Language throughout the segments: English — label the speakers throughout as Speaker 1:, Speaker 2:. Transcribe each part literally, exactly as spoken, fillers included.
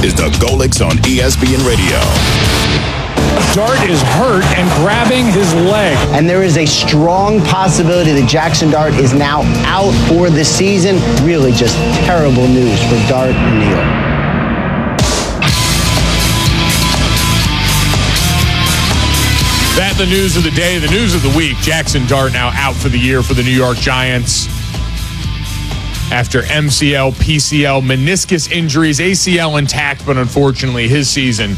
Speaker 1: is the Golics on E S P N Radio.
Speaker 2: Dart is hurt and grabbing his leg.
Speaker 3: And there is a strong possibility that Jackson Dart is now out for the season. Really just terrible news for Dart in New York.
Speaker 4: That the news of the day, the news of the week. Jackson Dart now out for the year for the New York Giants after M C L, P C L, meniscus injuries, A C L intact, but unfortunately his season,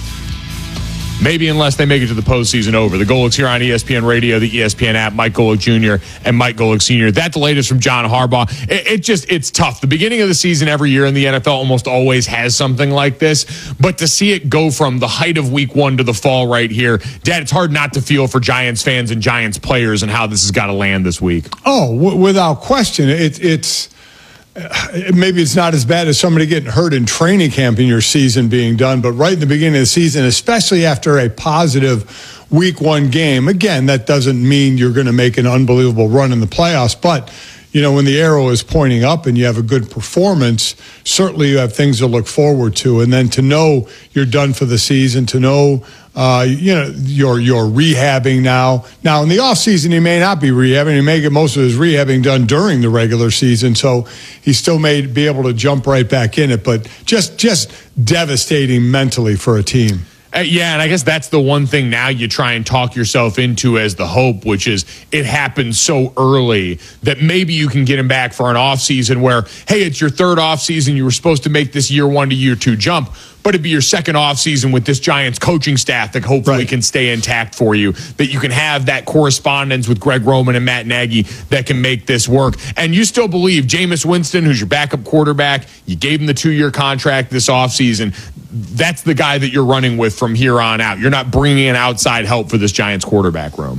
Speaker 4: maybe unless they make it to the postseason, over. The Golics here on E S P N Radio, the E S P N app, Mike Golic Junior and Mike Golic Senior That's the latest from John Harbaugh. It, it just, it's tough. The beginning of the season every year in the N F L almost always has something like this, but to see it go from the height of week one to the fall right here, Dad, it's hard not to feel for Giants fans and Giants players and how this has got to land this week.
Speaker 5: Oh, w- without question. It, it's, Uh, maybe it's not as bad as somebody getting hurt in training camp in your season being done, but right in the beginning of the season, especially after a positive week one game, again, that doesn't mean you're going to make an unbelievable run in the playoffs, but you know, when the arrow is pointing up and you have a good performance, certainly you have things to look forward to. And then to know you're done for the season, to know, uh, you know, you're, you're rehabbing now. Now, in the offseason, he may not be rehabbing. He may get most of his rehabbing done during the regular season. So he still may be able to jump right back in it. But just, just devastating mentally for a team.
Speaker 4: Uh, yeah, and I guess that's the one thing now you try and talk yourself into as the hope, which is it happened so early that maybe you can get him back for an offseason where, hey, it's your third offseason. You were supposed to make this year one to year two jump, but it'd be your second offseason with this Giants coaching staff that hopefully right. can stay intact for you, that you can have that correspondence with Greg Roman and Matt Nagy that can make this work. And you still believe Jameis Winston, who's your backup quarterback, you gave him the two-year contract this offseason. That's the guy that you're running with from here on out. You're not bringing in outside help for this Giants quarterback room.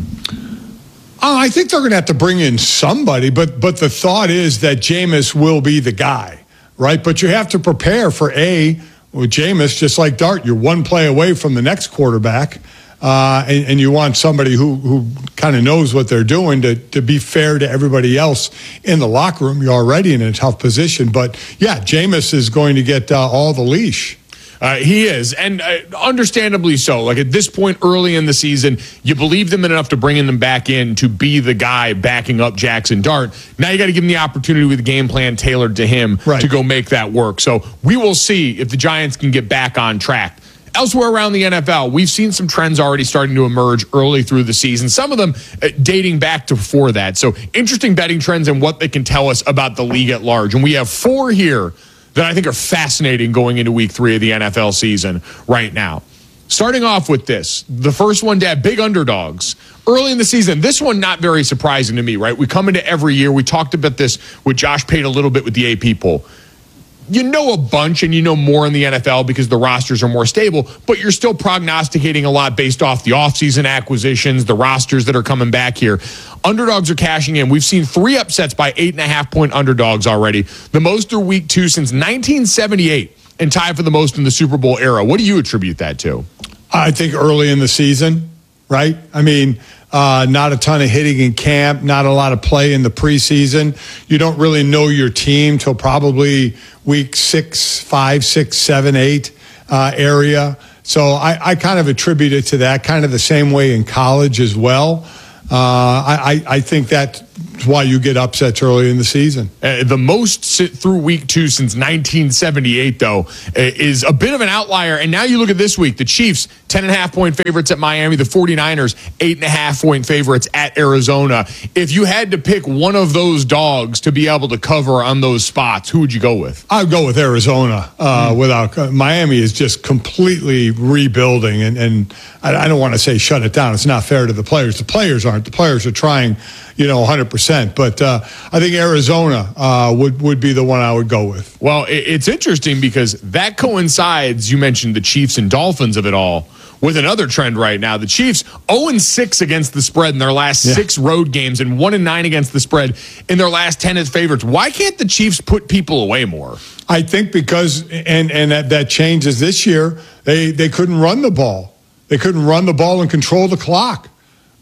Speaker 5: Uh, I think they're going to have to bring in somebody, but but the thought is that Jameis will be the guy, right? But you have to prepare for A, with Jameis, just like Dart, you're one play away from the next quarterback, uh, and, and you want somebody who, who kind of knows what they're doing to, to be fair to everybody else in the locker room. You're already in a tough position. But, yeah, Jameis is going to get uh, all the leash.
Speaker 4: Uh, he is, and uh, understandably so. Like at this point early in the season, you believe them enough to bring them back in to be the guy backing up Jackson Dart. Now you got to give him the opportunity with a game plan tailored to him right. to go make that work. So we will see if the Giants can get back on track. Elsewhere around the N F L, we've seen some trends already starting to emerge early through the season, some of them uh, dating back to before that. So interesting betting trends and what they can tell us about the league at large. And we have four here that I think are fascinating going into week three of the N F L season right now. Starting off with this, the first one, Dad, big underdogs. Early in the season, this one not very surprising to me, right? We come into every year. We talked about this with Josh Pate a little bit with the A P poll. You know a bunch and you know more in the N F L because the rosters are more stable, but you're still prognosticating a lot based off the offseason acquisitions, the rosters that are coming back here. Underdogs are cashing in. We've seen three upsets by eight and a half point underdogs already. The most through week two since nineteen seventy-eight and tied for the most in the Super Bowl era. What do you attribute that to?
Speaker 5: I think early in the season, right? I mean, uh, not a ton of hitting in camp, not a lot of play in the preseason. You don't really know your team till probably week six, five, six, seven, eight uh, area. So I, I kind of attribute it to that, kind of the same way in college as well. Uh, I, I think that's why you get upsets early in the season.
Speaker 4: Uh, the most sit through week two since nineteen seventy-eight, though, uh, is a bit of an outlier. And now you look at this week, the Chiefs, ten and a half point favorites at Miami, the 49ers, eight and a half point favorites at Arizona. If you had to pick one of those dogs to be able to cover on those spots, who would you go with?
Speaker 5: I'd go with Arizona. Uh, mm. Without uh, Miami is just completely rebuilding, and, and I, I don't want to say shut it down. It's not fair to the players. The players aren't. The players are trying, you know, one hundred percent. But uh, I think Arizona uh, would, would be the one I would go with.
Speaker 4: Well, it's interesting because that coincides, you mentioned the Chiefs and Dolphins of it all, with another trend right now. The Chiefs oh and six against the spread in their last yeah. six road games and one and nine against the spread in their last ten as favorites. Why can't the Chiefs put people away more?
Speaker 5: I think because, and, and that, that changes this year, they, they couldn't run the ball. They couldn't run the ball and control the clock.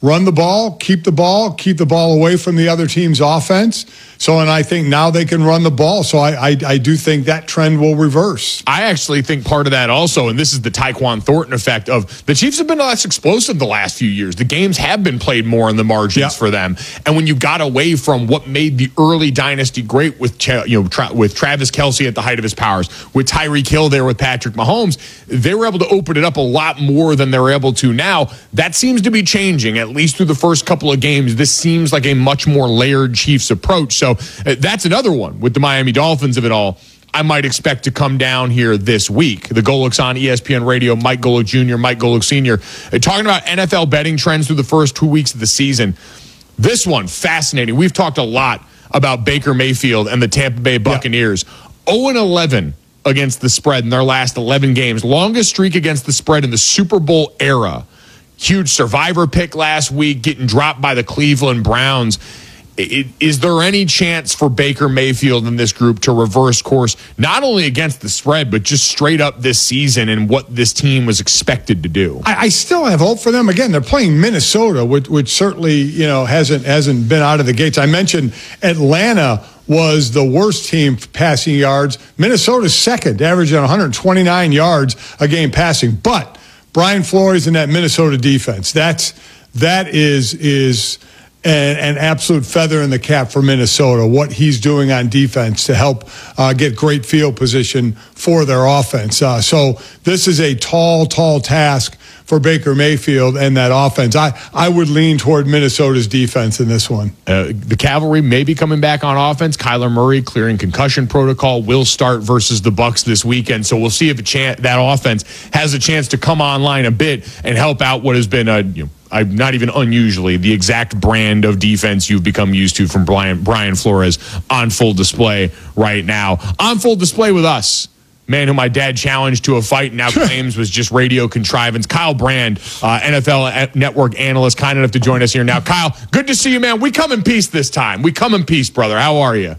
Speaker 5: run the ball, keep the ball, keep the ball away from the other team's offense. So, and I think now they can run the ball. So I, I, I do think that trend will reverse.
Speaker 4: I actually think part of that also, and this is the Tyquan Thornton effect of the Chiefs have been less explosive the last few years. The games have been played more in the margins yep. for them. And when you got away from what made the early dynasty great with, you know, tra- with Travis Kelce at the height of his powers, with Tyreek Hill there with Patrick Mahomes, they were able to open it up a lot more than they're able to now. That seems to be changing, at least through the first couple of games. This seems like a much more layered Chiefs approach. So uh, that's another one with the Miami Dolphins of it all. I might expect to come down here this week. The Golics on E S P N Radio, Mike Golic Junior, Mike Golic Senior, uh, talking about N F L betting trends through the first two weeks of the season. This one, fascinating. We've talked a lot about Baker Mayfield and the Tampa Bay Buccaneers. Yeah. oh and eleven against the spread in their last eleven games. Longest streak against the spread in the Super Bowl era. Huge survivor pick last week, getting dropped by the Cleveland Browns. It, is there any chance for Baker Mayfield and this group to reverse course, not only against the spread, but just straight up this season and what this team was expected to do?
Speaker 5: I, I still have hope for them. Again, they're playing Minnesota, which, which certainly, you know, hasn't hasn't been out of the gates. I mentioned Atlanta was the worst team passing yards. Minnesota's second, averaging one hundred twenty-nine yards a game passing. But Brian Flores and that Minnesota defense, that's that is is an, an absolute feather in the cap for Minnesota, what he's doing on defense to help uh, get great field position for their offense. Uh, so this is a tall, tall task for Baker Mayfield and that offense. I, I would lean toward Minnesota's defense in this one.
Speaker 4: Uh, the Cavalry may be coming back on offense. Kyler Murray clearing concussion protocol will start versus the Bucs this weekend. So we'll see if a chan- that offense has a chance to come online a bit and help out what has been a, you know, I'm not even unusually the exact brand of defense you've become used to from Brian, Brian Flores on full display right now. On full display with us, man who my dad challenged to a fight and now claims was just radio contrivance. Kyle Brand, uh, N F L Network analyst, kind enough to join us here now. Kyle, good to see you, man. We come in peace this time. We come in peace, brother. How are you?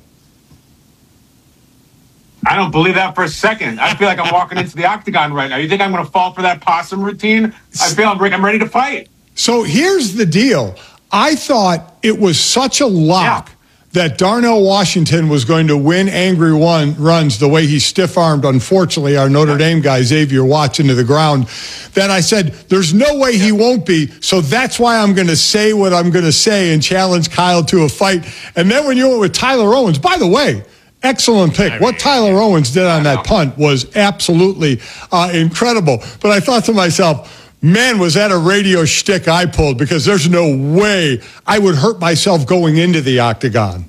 Speaker 6: I don't believe that for a second. I feel like I'm walking into the octagon right now. You think I'm going to fall for that possum routine? I feel I'm, I'm ready to fight.
Speaker 5: So here's the deal. I thought it was such a lock. Yeah. That Darnell Washington was going to win angry one runs the way he stiff-armed, unfortunately, our Notre Dame guy, Xavier Watts, into the ground, that I said, there's no way he won't be, so that's why I'm going to say what I'm going to say and challenge Kyle to a fight. And then when you went with Tyler Owens, by the way, excellent pick. What Tyler Owens did on that punt was absolutely uh, incredible. But I thought to myself, man, was that a radio shtick I pulled, because there's no way I would hurt myself going into the octagon.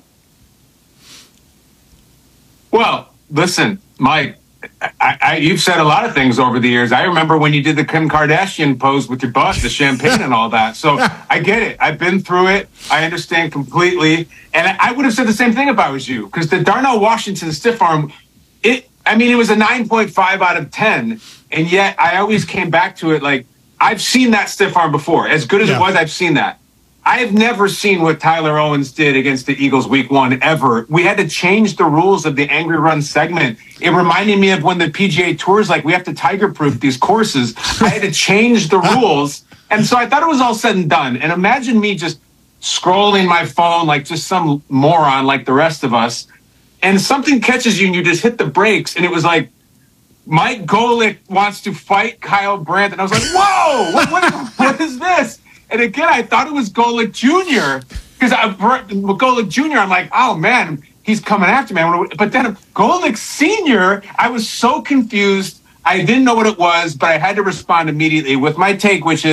Speaker 6: Well, listen, Mike, I, I, you've said a lot of things over the years. I remember when you did the Kim Kardashian pose with your boss, the champagne and all that. So I get it. I've been through it. I understand completely. And I, I would have said the same thing if I was you, because the Darnell Washington stiff arm, it, I mean, it was a nine point five out of ten. And yet I always came back to it like, I've seen that stiff arm before. As good as yeah. it was, I've seen that. I have never seen what Tyler Owens did against the Eagles week one ever. We had to change the rules of the Angry Run segment. It reminded me of when the P G A Tour's like, we have to tiger-proof these courses. I had to change the rules. And so I thought it was all said and done. And imagine me just scrolling my phone like just some moron like the rest of us. And something catches you and you just hit the brakes. And it was like, Mike Golic wants to fight Kyle Brandt. And I was like, whoa, what, what, what is this? And again, I thought it was Golic Junior Because Golic Junior, I'm like, oh, man, he's coming after me. But then Golic Senior, I was so confused. I didn't know what it was, but I had to respond immediately with my take, which is,